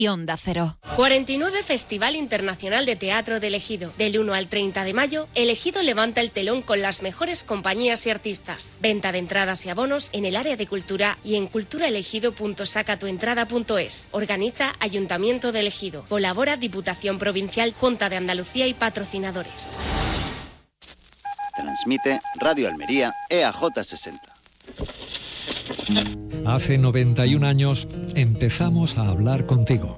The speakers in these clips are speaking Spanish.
y Onda Cero. 49 Festival Internacional de Teatro del Ejido. Del 1 al 30 de mayo, El Ejido levanta el telón con las mejores compañías y artistas. Venta de entradas y abonos en el área de cultura y en culturaelegido.sacatuentrada.es. Organiza Ayuntamiento del Ejido. Colabora Diputación Provincial, Junta de Andalucía y patrocinadores. Transmite Radio Almería EAJ 60. Hace 91 años empezamos a hablar contigo.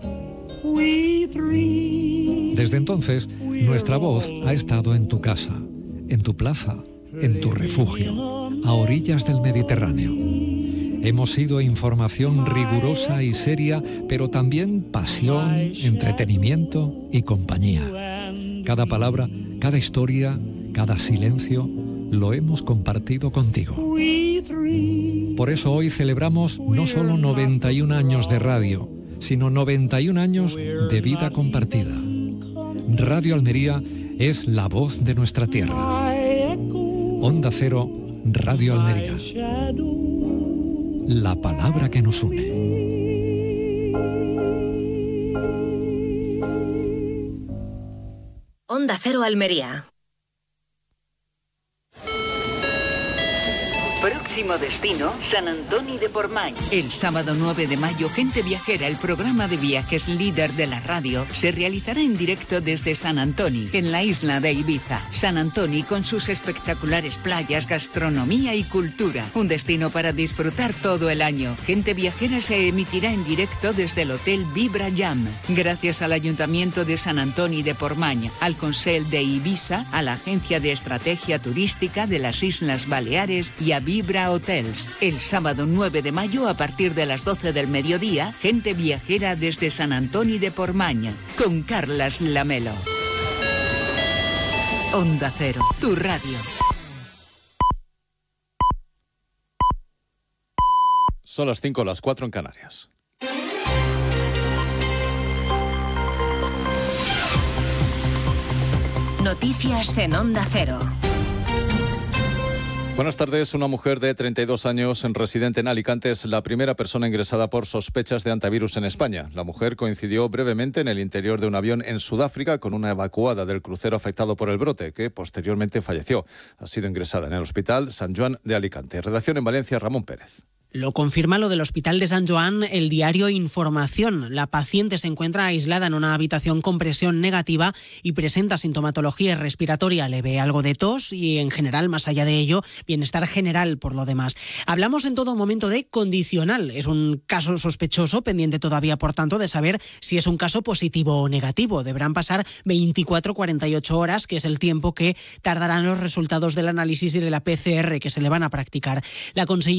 Desde entonces, nuestra voz ha estado en tu casa, en tu plaza, en tu refugio, a orillas del Mediterráneo. Hemos sido información rigurosa y seria, pero también pasión, entretenimiento y compañía. Cada palabra, cada historia, cada silencio, lo hemos compartido contigo. Por eso hoy celebramos no solo 91 años de radio, sino 91 años de vida compartida. Radio Almería es la voz de nuestra tierra. Onda Cero, Radio Almería. La palabra que nos une. Onda Cero Almería. Próximo destino, San Antoni de Portmany. El sábado 9 de mayo, Gente Viajera, el programa de viajes líder de la radio, se realizará en directo desde San Antoni, en la isla de Ibiza. San Antoni con sus espectaculares playas, gastronomía y cultura. Un destino para disfrutar todo el año. Gente Viajera se emitirá en directo desde el Hotel Vibra Jam. Gracias al Ayuntamiento de San Antoni de Portmany, al Consell de Ibiza, a la Agencia de Estrategia Turística de las Islas Baleares y a Vibra Hotels. El sábado 9 de mayo a partir de las 12 del mediodía, Gente Viajera desde San Antoni de Portmany con Carlas Lamelo. Onda Cero, tu radio. Son las 5, las 4 en Canarias. Noticias en Onda Cero. Buenas tardes. Una mujer de 32 años, residente en Alicante, es la primera persona ingresada por sospechas de antivirus en España. La mujer coincidió brevemente en el interior de un avión en Sudáfrica con una evacuada del crucero afectado por el brote, que posteriormente falleció. Ha sido ingresada en el Hospital Sant Joan de Alicante. Redacción en Valencia, Ramón Pérez. Lo confirma lo del Hospital de Sant Joan, el diario Información. La paciente se encuentra aislada en una habitación con presión negativa y presenta sintomatología respiratoria leve, algo de tos y, en general, más allá de ello, bienestar general por lo demás. Hablamos en todo momento de condicional. Es un caso sospechoso, pendiente todavía, por tanto, de saber si es un caso positivo o negativo. Deberán pasar 24-48 horas, que es el tiempo que tardarán los resultados del análisis y de la PCR que se le van a practicar. La consellera